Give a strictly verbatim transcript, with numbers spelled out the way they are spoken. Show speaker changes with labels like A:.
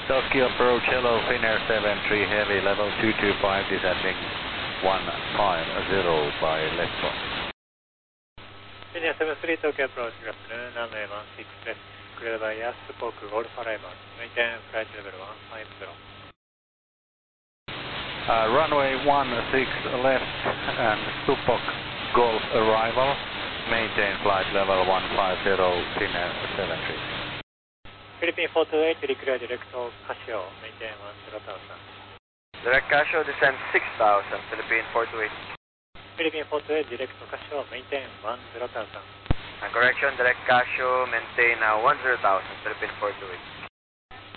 A: Tokyo approach, hello, Finnair seven three heavy, level two two five, descending one five zero by left point.
B: Finnair seven three Tokyo approach, good afternoon, runway one six left, cleared by Yasu Spoke Golf arrival, maintain flight level one five zero.
A: Uh, runway one six left and Supok Golf arrival, maintain flight level one five zero, Finnair seven three.
B: Philippine four two eight, declare direct Casio, maintain one zero thousand.
C: Direct Casio, descend six thousand, Philippine four two eight.
B: Philippine four two eight, direct Casio, maintain one zero thousand.
C: And correction, direct Casio, maintain uh, one zero thousand, Philippine four two eight.